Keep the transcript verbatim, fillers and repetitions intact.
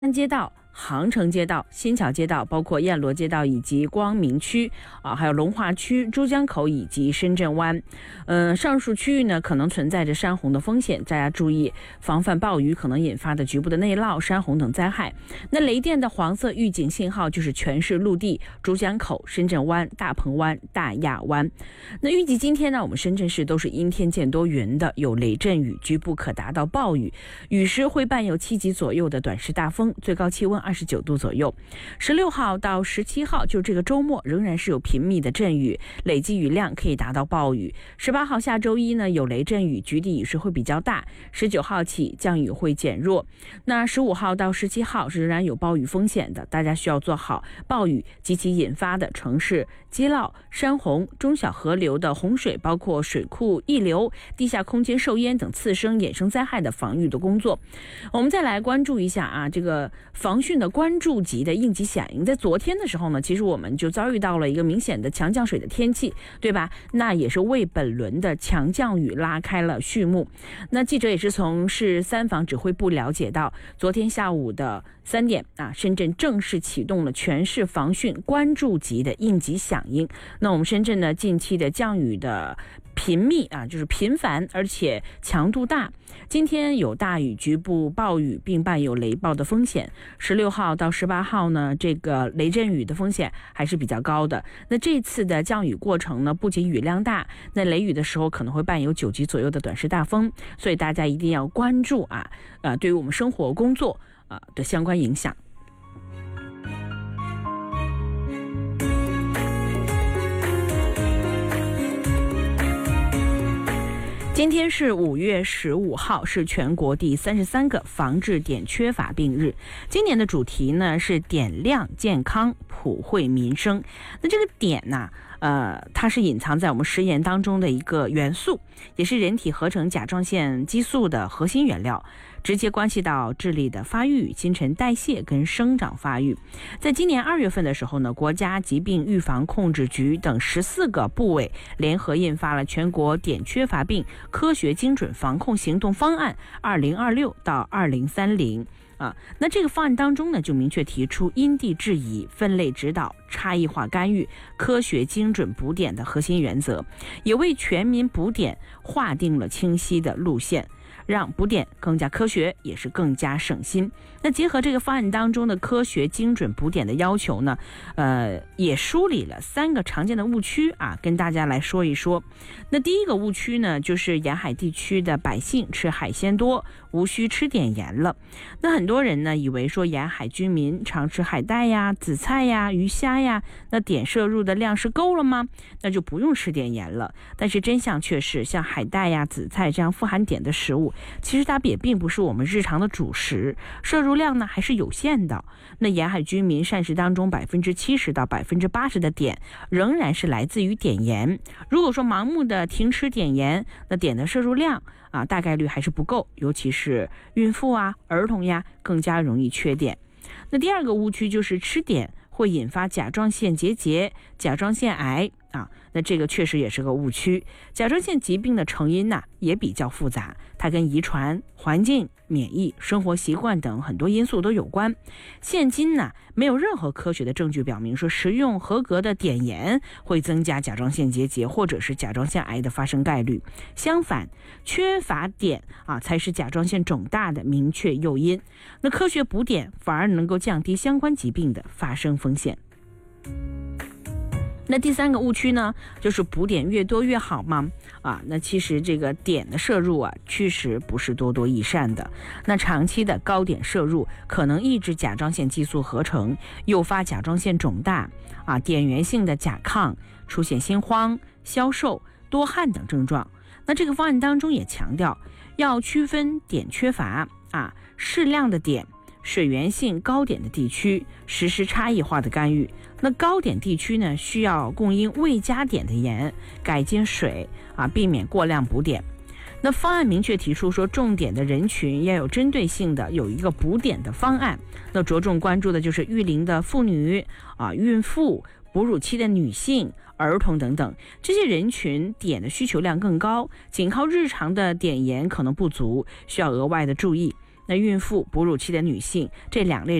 三街道、杭城街道、新桥街道，包括燕罗街道以及光明区啊，还有龙华区、珠江口以及深圳湾。嗯、呃，上述区域呢可能存在着山洪的风险，大家注意防范暴雨可能引发的局部的内涝、山洪等灾害。那雷电的黄色预警信号就是全市陆地、珠江口、深圳湾、大鹏湾、大亚湾。那预计今天呢，我们深圳市都是阴天见多云的，有雷阵雨，局部可达到暴雨，雨时会伴有七级左右的短时大风，最高气温二十九度左右。十六号到十七号，就这个周末仍然是有频密的阵雨，累计雨量可以达到暴雨。十八号下周一呢，有雷阵雨，局地雨势会比较大。十九号起降雨会减弱。那十五号到十七号仍然有暴雨风险的，大家需要做好暴雨及其引发的城市积涝、山洪、中小河流的洪水，包括水库溢流、地下空间受淹等次生衍生灾害的防御的工作。我们再来关注一下啊，这个防汛的关注级的应急响应。在昨天的时候呢，其实我们就遭遇到了一个明显的强降水的天气，对吧？那也是为本轮的强降雨拉开了序幕。那记者也是从市三防指挥部了解到，昨天下午的三点啊，深圳正式启动了全市防汛关注级的应急响应。那我们深圳呢，近期的降雨的频密啊，就是频繁而且强度大。今天有大雨、局部暴雨，并伴有雷暴的风险。十六号到十八号呢，这个雷阵雨的风险还是比较高的。那这次的降雨过程呢，不仅雨量大，那雷雨的时候可能会伴有九级左右的短时大风，所以大家一定要关注啊，呃，对于我们生活工作啊、呃、的相关影响。今天是五月十五号，是全国第三十三个防治碘缺乏病日。今年的主题呢是碘量健康，普惠民生。那这个碘呢、啊，呃，它是隐藏在我们食盐当中的一个元素，也是人体合成甲状腺激素的核心原料，直接关系到智力的发育、新陈代谢跟生长发育。在今年二月份的时候呢，国家疾病预防控制局等十四个部委联合印发了全国碘缺乏病科学精准防控行动方案二零二六到二零三零。啊，那这个方案当中呢，就明确提出因地制宜、分类指导、差异化干预、科学精准补碘的核心原则，也为全民补碘划定了清晰的路线，让补碘更加科学，也是更加省心。那结合这个方案当中的科学精准补碘的要求呢，呃，也梳理了三个常见的误区啊，跟大家来说一说。那第一个误区呢，就是沿海地区的百姓吃海鲜多，无需吃碘盐了。那很多人呢，以为说沿海居民常吃海带呀、紫菜呀、鱼虾呀，那碘摄入的量是够了吗？那就不用吃碘盐了。但是真相却是，像海带呀、紫菜这样富含碘的食物，其实它也并不是我们日常的主食，摄入量呢还是有限的。那沿海居民膳食当中百分之七十到百分之八十的碘仍然是来自于碘盐。如果说盲目的停吃碘盐，那碘的摄入量啊大概率还是不够，尤其是孕妇啊、儿童呀，更加容易缺碘。那第二个误区就是吃碘会引发甲状腺结节、甲状腺癌啊，那这个确实也是个误区。甲状腺疾病的成因呢、啊、也比较复杂，它跟遗传、环境、免疫、生活习惯等很多因素都有关。现今呢，没有任何科学的证据表明说食用合格的碘盐会增加甲状腺结节或者是甲状腺癌的发生概率。相反，缺乏碘啊才是甲状腺肿大的明确诱因。那科学补碘反而能够降低相关疾病的发生风险。那第三个误区呢，就是补碘越多越好吗？啊，那其实这个碘的摄入啊，确实不是多多益善的。那长期的高碘摄入可能抑制甲状腺激素合成，诱发甲状腺肿大啊，碘源性的甲亢，出现心慌、消瘦、多汗等症状。那这个方案当中也强调，要区分碘缺乏啊、适量的碘、水源性高碘的地区，实施差异化的干预。那高碘地区呢，需要供应未加碘的盐，改进水啊，避免过量补碘。那方案明确提出说，重点的人群要有针对性的有一个补碘的方案。那着重关注的就是育龄的妇女啊、孕妇、哺乳期的女性、儿童等等，这些人群碘的需求量更高，仅靠日常的碘盐可能不足，需要额外的注意。 那孕妇、哺乳期的女性这两类